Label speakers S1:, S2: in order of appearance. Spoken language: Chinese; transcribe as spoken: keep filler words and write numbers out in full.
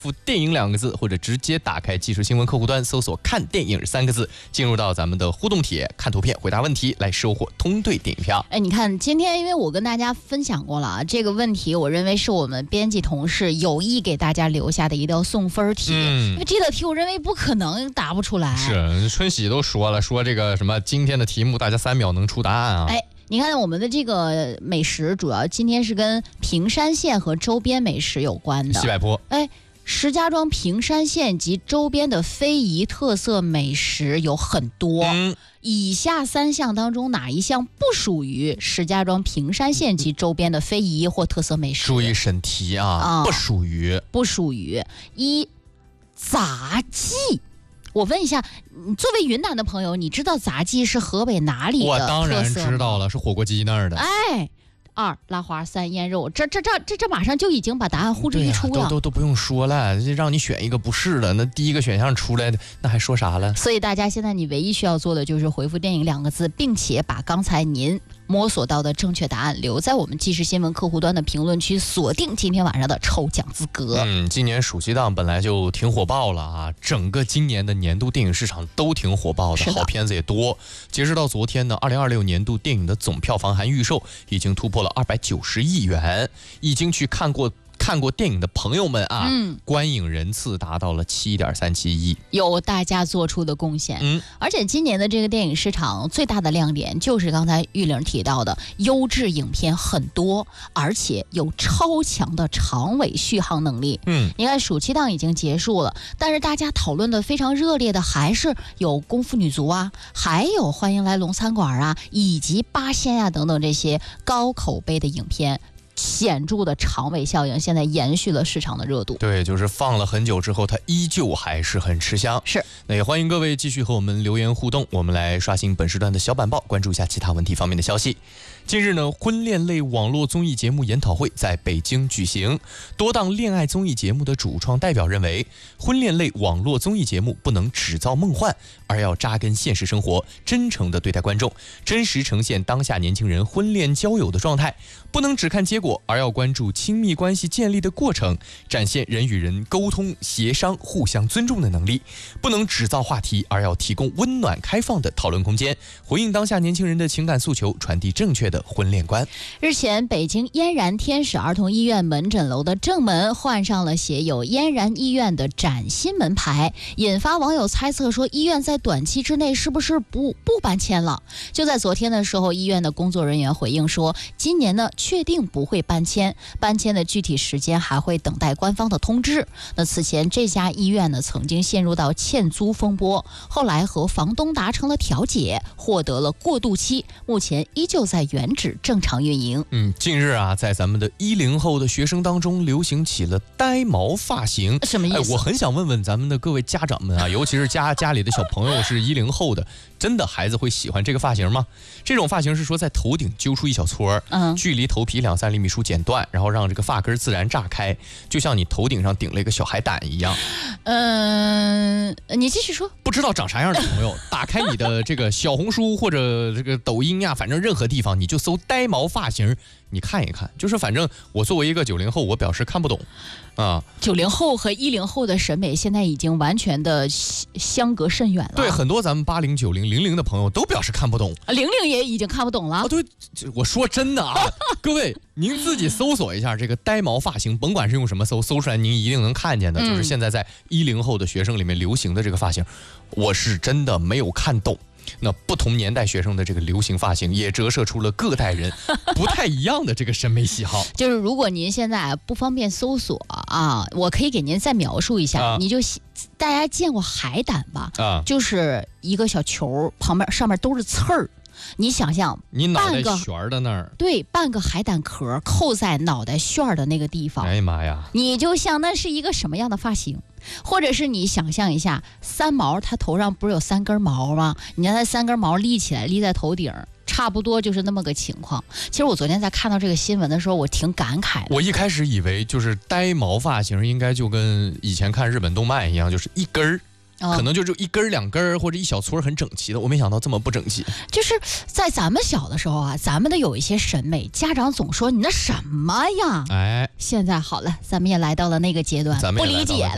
S1: 复电影两个字，或者直接打开即时新闻客户端搜索看电影三个字，进入到咱们的互动帖，看图片回答问题，来收获通兑电影票。
S2: 哎，你看今天因为我跟大家分享过了啊，这个问题我认为是我们编辑同事有意给大家留下的一道送分题、嗯、因为这道题我认为不可能答不出来。
S1: 是春喜都说了，说这个什么今天的题目大家三秒能出答案啊。
S2: 哎，你看我们的这个美食主要今天是跟平山县和周边美食有关的。
S1: 西柏坡。
S2: 哎，石家庄平山县及周边的非遗特色美食有很多、嗯、以下三项当中哪一项不属于石家庄平山县及周边的非遗或特色美食？
S1: 注意审题啊、哦、不属于
S2: 不属于一杂技。我问一下，作为云南的朋友，你知道杂技是河北哪里的特色吗？
S1: 我当然知道了，是火锅鸡那儿的。
S2: 哎，二拉花，三腌肉，这这这这这马上就已经把答案呼之欲出了，
S1: 啊、都都都不用说了，让你选一个不是的，那第一个选项出来的，那还说啥了？
S2: 所以大家现在你唯一需要做的就是回复电影两个字，并且把刚才您摸索到的正确答案留在我们即时新闻客户端的评论区，锁定今天晚上的抽奖资格。
S1: 嗯，今年暑期档本来就挺火爆了啊，整个今年的年度电影市场都挺火爆的，好片子也多。截止到昨天呢，二零二六年度电影的总票房含预售已经突破了二百九十亿元，已经去看过。看过电影的朋友们啊，嗯，观影人次达到了七点三七亿，
S2: 有大家做出的贡献。
S1: 嗯，
S2: 而且今年的这个电影市场最大的亮点就是刚才玉玲提到的，优质影片很多，而且有超强的长尾续航能力。
S1: 嗯，
S2: 你看暑期档已经结束了，但是大家讨论的非常热烈的还是有功夫女足啊，还有欢迎来龙餐馆啊，以及八仙啊等等这些高口碑的影片。显著的长尾效应现在延续了市场的热度。
S1: 对，就是放了很久之后它依旧还是很吃香。
S2: 是，
S1: 那也欢迎各位继续和我们留言互动，我们来刷新本时段的小板报，关注一下其他问题方面的消息。近日呢，婚恋类网络综艺节目研讨会在北京举行。多档恋爱综艺节目的主创代表认为，婚恋类网络综艺节目不能只造梦幻，而要扎根现实生活，真诚地对待观众，真实呈现当下年轻人婚恋交友的状态，不能只看结果，而要关注亲密关系建立的过程，展现人与人沟通、协商、互相尊重的能力，不能只造话题，而要提供温暖开放的讨论空间，回应当下年轻人的情感诉求，传递正确的婚恋观。
S2: 日前，北京嫣然天使儿童医院门诊楼的正门换上了写有嫣然医院的崭新门牌，引发网友猜测说医院在短期之内是不是不不搬迁了。就在昨天的时候，医院的工作人员回应说，今年呢确定不会搬迁，搬迁的具体时间还会等待官方的通知。那此前这家医院呢曾经陷入到欠租风波，后来和房东达成了调解，获得了过渡期，目前依旧在原址正常运营。
S1: 嗯，近日啊，在咱们的一零后的学生当中流行起了呆毛发型。
S2: 什么意思？
S1: 哎，我很想问问咱们的各位家长们啊，尤其是家家里的小朋友是一零后的，真的孩子会喜欢这个发型吗？这种发型是说在头顶揪出一小撮儿，嗯，距离头皮两三厘米处剪断，然后让这个发根自然炸开，就像你头顶上顶了一个小海胆一样。
S2: 嗯，你继续说。
S1: 不知道长啥样的朋友，打开你的这个小红书或者这个抖音呀，反正任何地方你就搜呆毛发型，你看一看。就是反正我作为一个九零后，我表示看不懂啊。
S2: 九零后和一零后的审美现在已经完全的相隔甚远了。
S1: 对，很多咱们八零、九零、零零的朋友都表示看不懂，
S2: 零零也已经看不懂了。
S1: 啊，对，我说真的啊，各位您自己搜索一下这个呆毛发型，甭管是用什么搜，搜出来您一定能看见的，嗯、就是现在在一零后的学生里面流行的这个发型，我是真的没有看懂。那不同年代学生的这个流行发型也折射出了各代人不太一样的这个审美喜好。
S2: 就是如果您现在不方便搜索啊，我可以给您再描述一下，啊、你就大家见过海胆吧？啊，就是一个小球，旁边上面都是刺儿。你想象，
S1: 你脑袋旋的那儿，
S2: 对，半个海胆壳扣在脑袋旋的那个地方。
S1: 哎呀妈呀！
S2: 你就想那是一个什么样的发型？或者是你想象一下，三毛它头上不是有三根毛吗？你让它三根毛立起来，立在头顶，差不多就是那么个情况。其实我昨天在看到这个新闻的时候，我挺感慨的。
S1: 我一开始以为就是呆毛发型应该就跟以前看日本动漫一样，就是一根儿。可能就就一根两根或者一小撮很整齐的，我没想到这么不整齐。
S2: 就是在咱们小的时候啊，咱们的有一些审美，家长总说你那什么呀？
S1: 哎，
S2: 现在好了，咱们也来到了那个阶段，不理解了。